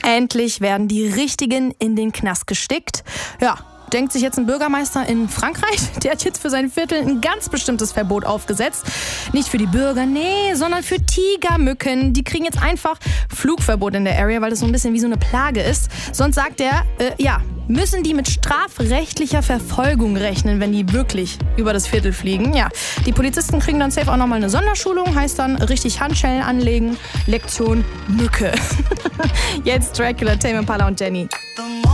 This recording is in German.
Endlich werden die Richtigen in den Knast gestickt. Ja, denkt sich jetzt ein Bürgermeister in Frankreich, der hat jetzt für sein Viertel ein ganz bestimmtes Verbot aufgesetzt. Nicht für die Bürger, nee, sondern für Tigermücken. Die kriegen jetzt einfach Flugverbot in der Area, weil das so ein bisschen wie so eine Plage ist. Sonst sagt er, müssen die mit strafrechtlicher Verfolgung rechnen, wenn die wirklich über das Viertel fliegen. Ja, die Polizisten kriegen dann safe auch nochmal eine Sonderschulung, heißt dann richtig Handschellen anlegen, Lektion Mücke. Jetzt Dracula, Tame Impala und Jenny.